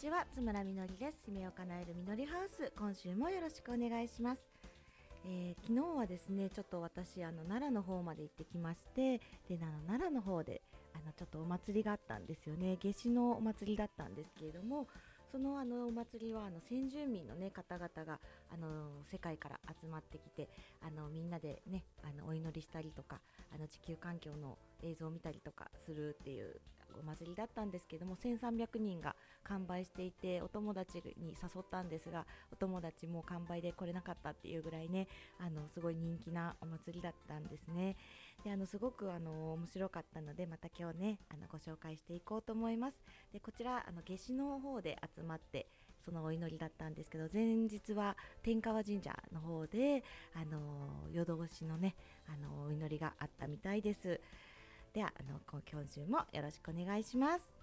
ちは、津村みのりです。夢を叶えるみのりハウス、今週もよろしくお願いします。昨日はですね、ちょっと私奈良の方まで行ってきまして、で奈良の方でちょっとお祭りがあったんですよね。夏至のお祭りだったんですけれども、そのお祭りは先住民の、ね、方々が世界から集まってきて、みんなでねお祈りしたりとか、地球環境の映像を見たりとかするっていうお祭りだったんですけども、1300人が完売していて、お友達に誘ったんですが、お友達も完売で来れなかったっていうぐらいね、すごい人気なお祭りだったんですね。ですごく面白かったので、また今日ねご紹介していこうと思います。でこちら夏至の方で集まってそのお祈りだったんですけど、前日は天川神社の方で夜通しのねお祈りがあったみたいです。では今週もよろしくお願いします。